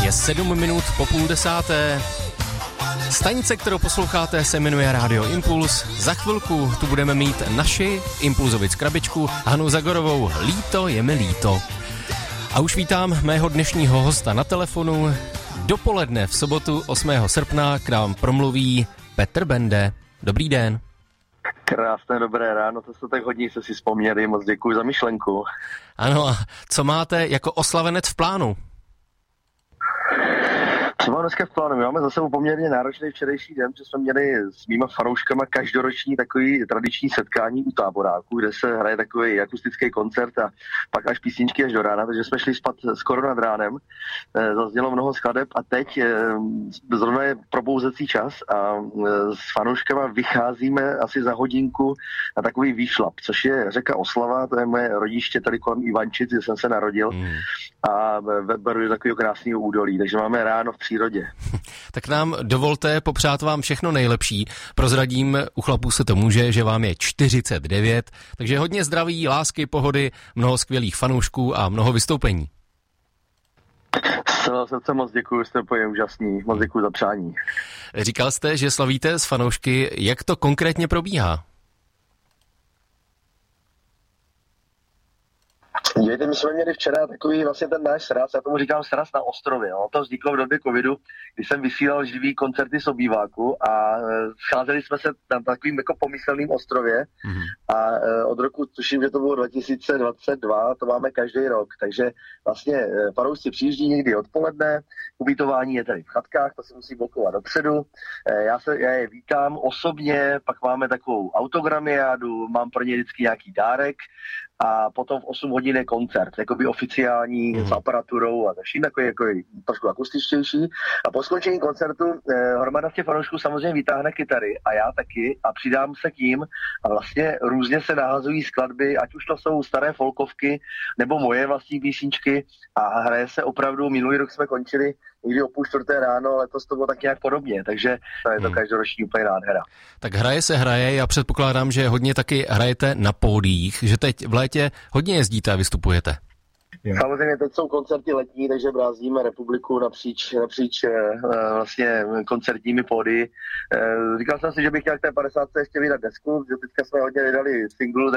Je 7 minut po 9:30. Stanice, kterou posloucháte, se jmenuje Radio Impuls. Za chvilku tu budeme mít naši Impulzovic krabičku Hanu Zagorovou. Líto je mi líto. A už vítám mého dnešního hosta na telefonu. Dopoledne v sobotu 8. srpna k nám promluví Petr Bende. Dobrý den. Krásné dobré ráno, to jste tak hodně jste si vzpomněli, moc děkuji za myšlenku. Ano, a co máte jako oslavenec v plánu? Co mám dneska v plánu? My máme za sebou poměrně náročný včerejší den, že jsme měli s mýma fanouškama každoroční takový tradiční setkání u Táboráku, kde se hraje takový akustický koncert a pak až písničky až do rána, takže jsme šli spát skoro nad ránem. Zaznělo mnoho skladeb a teď zrovna je probouzecí čas a s fanouškama vycházíme asi za hodinku na takový výšlap, což je řeka Oslava, to je moje rodiště tady kolem Ivančic, kde jsem se narodil a beru takového krásného údolí, takže máme ráno v přírodě. Tak nám dovolte popřát vám všechno nejlepší. Prozradím, u chlapů se to může, že vám je 49, takže hodně zdraví, lásky, pohody, mnoho skvělých fanoušků a mnoho vystoupení. Z celého srdce moc děkuju, jste úplně úžasný, moc děkuju za přání. Říkal jste, že slavíte s fanoušky, jak to konkrétně probíhá? Dívejte, my jsme měli včera takový vlastně ten náš sraz, já tomu říkám sraz na ostrově. No. To vzniklo v době covidu, kdy jsem vysílal živý koncerty z obýváku a scházeli jsme se na takovým jako pomyslným ostrově a od roku, tuším, že to bylo 2022, to máme každý rok, takže vlastně fanoušci přijíždí někdy odpoledne, ubytování je tady v chatkách, to si musí blokovat dopředu, já je vítám osobně, pak máme takovou autogramiádu, mám pro ně vždycky nějaký dárek, a potom v 8 hodin je koncert, jakoby oficiální s aparaturou a vším takový trošku akustičtější. A po skončení koncertu hromada těch fanoušků samozřejmě vytáhne kytary a já taky a přidám se k ním a vlastně různě se nahazují skladby, ať už to jsou staré folkovky nebo moje vlastní písničky a hraje se opravdu, minulý rok jsme končili někdy o 3:30 ráno, letos to bylo tak nějak podobně, takže to je to každoroční úplně nádhera. Tak hraje se hraje, já předpokládám, že hodně taky hrajete na pódiích, že teď v létě hodně jezdíte a vystupujete. Samozřejmě teď jsou koncerty letní, takže brázdíme republiku napříč vlastně koncertními pódy. Říkal jsem si, že bych chtěl k té 50. ještě vydat desku, že teďka jsme hodně vydali singlu,